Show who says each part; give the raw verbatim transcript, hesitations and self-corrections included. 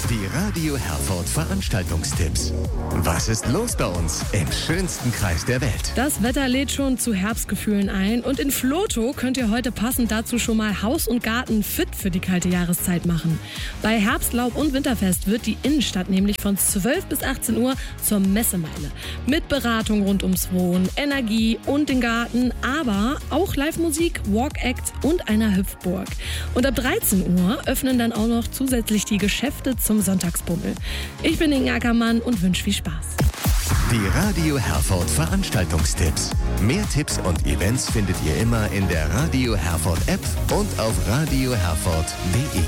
Speaker 1: Die Radio Herford Veranstaltungstipps. Was ist los bei uns im schönsten Kreis der Welt?
Speaker 2: Das Wetter lädt schon zu Herbstgefühlen ein und in Vlotho könnt ihr heute passend dazu schon mal Haus und Garten fit für die kalte Jahreszeit machen. Bei Herbstlaub und Winterfest wird die Innenstadt nämlich von zwölf bis achtzehn Uhr zur Messemeile. Mit Beratung rund ums Wohnen, Energie und den Garten, aber auch Live-Musik, Walk-Act und einer Hüpfburg. Und ab dreizehn Uhr öffnen dann auch noch zusätzlich die Geschäfte zum Sonntagsbummel. Ich bin Inge Ackermann und wünsche viel Spaß.
Speaker 1: Die Radio Herford Veranstaltungstipps. Mehr Tipps und Events findet ihr immer in der Radio Herford App und auf radio herford punkt de.